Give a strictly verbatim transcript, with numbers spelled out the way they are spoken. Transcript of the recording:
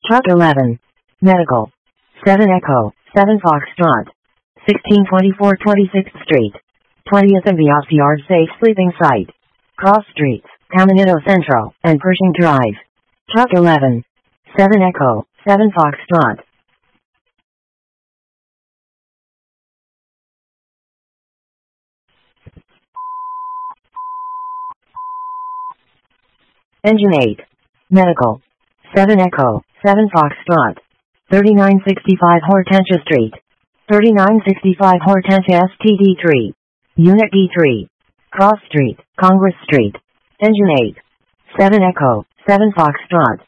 Truck eleven. Medical. seven Echo, seven Foxtrot. sixteen twenty-four twenty-sixth Street. twentieth and Bios Yard Safe Sleeping Site. Cross Streets, Caminito Central, and Pershing Drive. Truck eleven. seven Echo, seven Foxtrot. Engine eight. Medical. seven Echo, seven Foxtrot. thirty-nine sixty-five Hortensia Street. thirty-nine sixty-five Hortensia S T D three. Unit B three. Cross Street, Congress Street. Engine eight. seven Echo, seven Foxtrot.